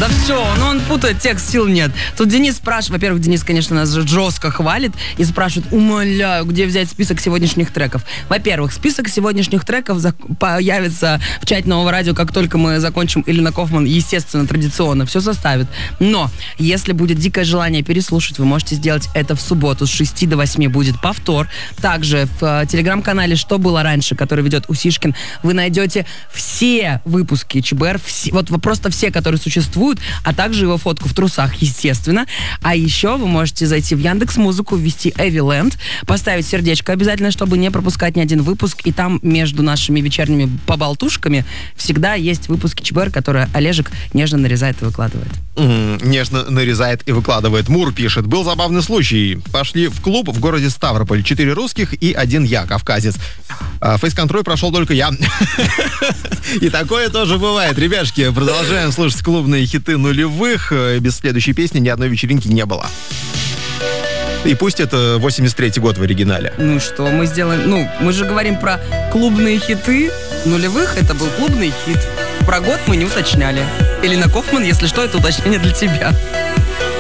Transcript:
Да все, ну он путает текст, сил нет. Тут Денис спрашивает, во-первых, Денис, конечно, нас же жестко хвалит и спрашивает, умоляю, где взять список сегодняшних треков. Во-первых, список сегодняшних треков появится в чате Нового радио, как только мы закончим. Элина Кофман, естественно, традиционно все составит. Но если будет дикое желание переслушать, вы можете сделать это в субботу с 6 до 8 будет повтор. Также в телеграм-канале «Что было раньше», который ведет Усишкин, вы найдете все выпуски ЧБР, вот просто все, которые существуют, а также его фотку в трусах, естественно. А еще вы можете зайти в Яндекс.Музыку, ввести Эвиленд, поставить сердечко обязательно, чтобы не пропускать ни один выпуск. И там между нашими вечерними поболтушками всегда есть выпуски ЧБР, которые Олежек нежно нарезает и выкладывает. Нежно нарезает и выкладывает. Мур пишет: был забавный случай. Пошли в клуб в городе Ставрополь. 4 русских и 1 я, кавказец. Фейс-контроль прошел только я. И такое тоже бывает. Ребяшки, продолжаем слушать клубные хиты нулевых. Без следующей песни ни одной вечеринки не было. И пусть это 83-й год в оригинале. Ну что, мы сделаем... Ну, мы же говорим про клубные хиты нулевых. Это был клубный хит. Про год мы не уточняли. Элина Кофман, если что, это уточнение для тебя.